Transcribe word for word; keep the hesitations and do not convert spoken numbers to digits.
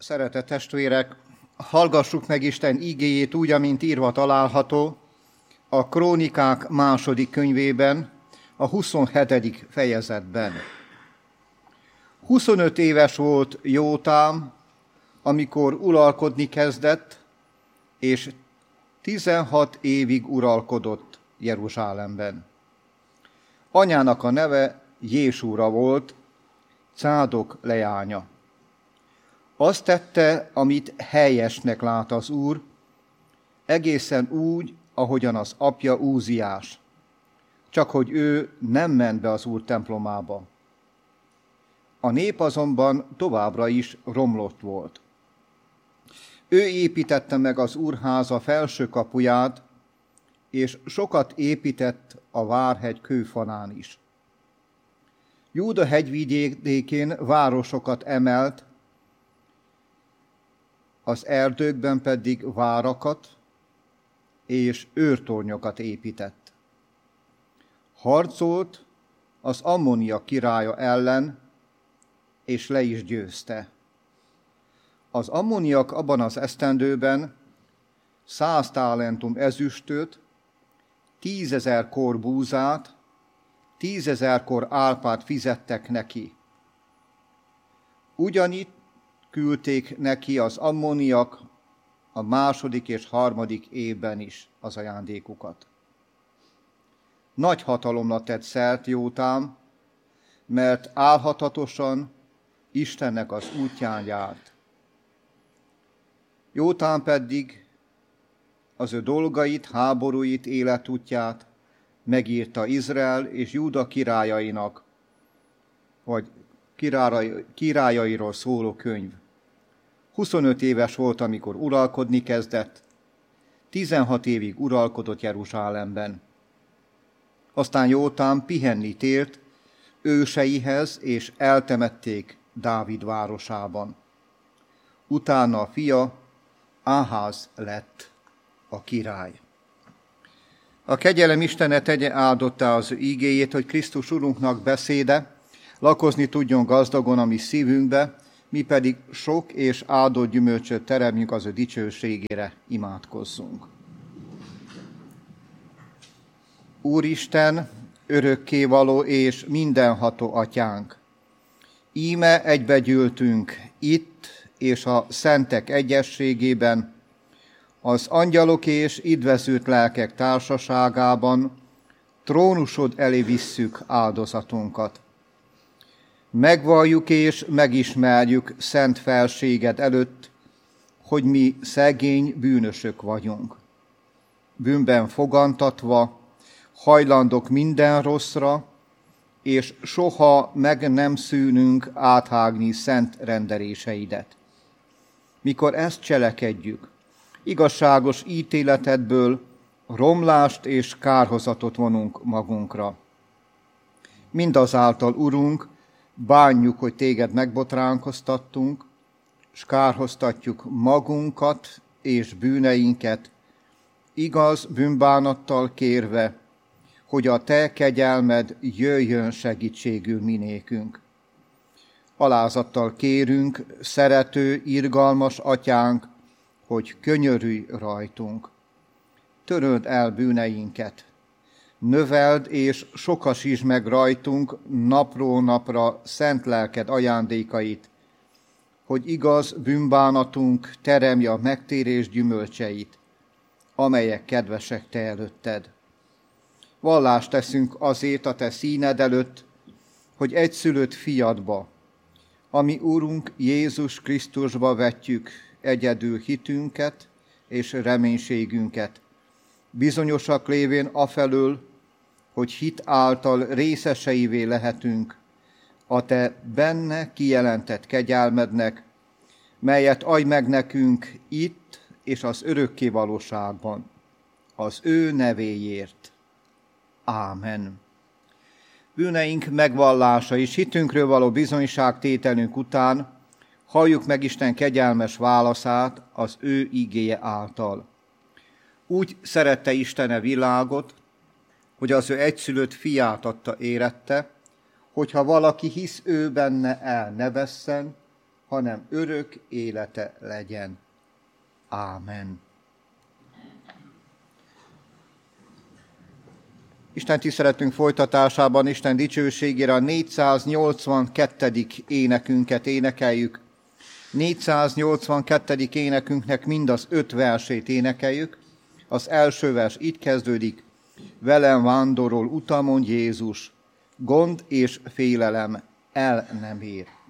Szeretett testvérek, hallgassuk meg Isten igéjét úgy, amint írva található a Krónikák második könyvében, a huszonhetedik fejezetben. huszonöt éves volt Jótám, amikor uralkodni kezdett, és tizenhat évig uralkodott Jeruzsálemben. Anyának a neve Jésúra volt, Cádok leánya. Azt tette, amit helyesnek lát az Úr, egészen úgy, ahogyan az apja Úziás, csak hogy ő nem ment be az Úr templomába. A nép azonban továbbra is romlott volt. Ő építette meg az Úrháza felső kapuját, és sokat épített a Várhegy kőfalán is. Júda hegyvidékén városokat emelt, az erdőkben pedig várakat és őrtornyokat épített. Harcolt az Ammonia királya ellen, és le is győzte. Az ammoniak abban az esztendőben száz talentum ezüstöt, tízezer kor búzát, tízezer kor álpát fizettek neki. Ugyanitt küldték neki az ammoniak a második és harmadik évben is az ajándékukat. Nagy hatalomra tett szert Jótám, mert álhatatosan Istennek az útján járt. Jótám pedig az ő dolgait, háborúit, életútját megírta Izrael és Júda királyainak, vagy király, királyairól szóló könyv. huszonöt éves volt, amikor uralkodni kezdett, tizenhat évig uralkodott Jeruzsálemben. Aztán Jótám pihenni tért őseihez, és eltemették Dávid városában. Utána a fia Áház lett a király. A kegyelem Istene tegye áldottá az ő igéjét, hogy Krisztus Urunknak beszéde lakozni tudjon gazdagon a mi szívünkbe, mi pedig sok és áldott gyümölcsöt teremjünk az ő dicsőségére, imádkozzunk. Úristen, örökkévaló és mindenható atyánk, íme egybegyűltünk itt és a szentek egyességében, az angyalok és idvezült lelkek társaságában trónusod elé visszük áldozatunkat. Megvalljuk és megismerjük szent felséged előtt, hogy mi szegény bűnösök vagyunk. Bűnben fogantatva, hajlandok minden rosszra, és soha meg nem szűnünk áthágni szent rendeléseidet. Mikor ezt cselekedjük, igazságos ítéletedből romlást és kárhozatot vonunk magunkra. Mindazáltal, Urunk, bánjuk, hogy téged megbotránkoztattunk, s kárhoztatjuk magunkat és bűneinket, igaz bűnbánattal kérve, hogy a te kegyelmed jöjjön segítségül minékünk. Alázattal kérünk, szerető, irgalmas atyánk, hogy könyörülj rajtunk. Töröld el bűneinket, növeld és sokasítsd meg rajtunk napról napra szent lelked ajándékait, hogy igaz bűnbánatunk teremje a megtérés gyümölcseit, amelyek kedvesek te előtted. Vallást teszünk azért a te színed előtt, hogy egyszülött fiadba, ami Úrunk Jézus Krisztusba vetjük egyedül hitünket és reménységünket, bizonyosak lévén afelől, hogy hit által részeseivé lehetünk a te benne kijelentett kegyelmednek, melyet adj meg nekünk itt és az örökké valóságban, az ő nevéért. Ámen. Bűneink megvallása és hitünkről való bizonyságtételünk után halljuk meg Isten kegyelmes válaszát az ő igéje által. Úgy szerette Isten a világot, hogy az ő egyszülött fiát adta érette, hogyha valaki hisz ő benne, el ne vesszen, hanem örök élete legyen. Ámen. Isten tiszteletünk folytatásában Isten dicsőségére a négyszáznyolcvankettedik énekünket énekeljük. négyszáznyolcvankettedik énekünknek mind az öt versét énekeljük. Az első vers így kezdődik: velem vándorol utamon Jézus, gond és félelem el nem ér.